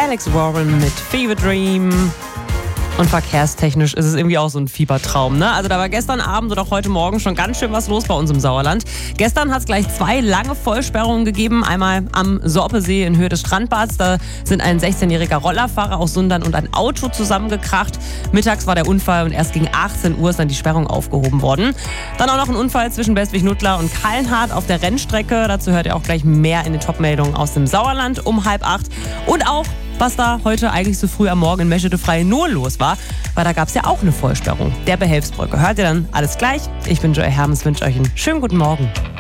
Alex Warren mit Fever Dream. Und verkehrstechnisch ist es irgendwie auch so ein Fiebertraum, ne? Also da war gestern Abend und auch heute Morgen schon ganz schön was los bei uns im Sauerland. Gestern hat es gleich 2 lange Vollsperrungen gegeben. Einmal am Sorpesee in Höhe des Strandbads. Da sind ein 16-jähriger Rollerfahrer aus Sundern und ein Auto zusammengekracht. Mittags war der Unfall und erst gegen 18 Uhr ist dann die Sperrung aufgehoben worden. Dann auch noch ein Unfall zwischen Bestwig-Nuttlar und Kallenhardt auf der Rennstrecke. Dazu hört ihr auch gleich mehr in den Top-Meldungen aus dem Sauerland um 7:30. Und auch was da heute eigentlich so früh am Morgen in Meschede-Frei nur los war, weil da gab es ja auch eine Vollsperrung der Behelfsbrücke. Hört ihr dann alles gleich? Ich bin Joy Hermes, wünsche euch einen schönen guten Morgen.